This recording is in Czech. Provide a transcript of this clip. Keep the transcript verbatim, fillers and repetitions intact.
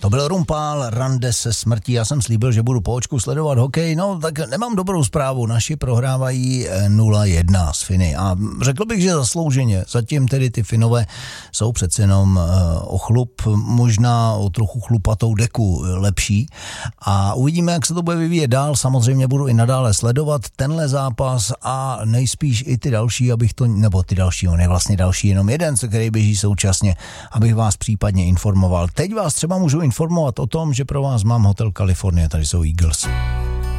To byl Rumpál, Rande se smrtí. Já jsem slíbil, že budu po očku sledovat hokej. No, tak nemám dobrou zprávu. Naši prohrávají nula jedna s Finy. A řekl bych, že zaslouženě. Zatím tedy ty Finové jsou přece jenom o chlup, možná o trochu chlupatou deku lepší. A uvidíme, jak se to bude vyvíjet dál. Samozřejmě budu i nadále sledovat tenhle zápas a nejspíš i ty další, abych to, nebo ty další, on je vlastně další, jenom jeden, který běží současně, abych vás případně informoval. Teď vás třeba můžu informovat o tom, že pro vás mám Hotel California, tady jsou Eagles.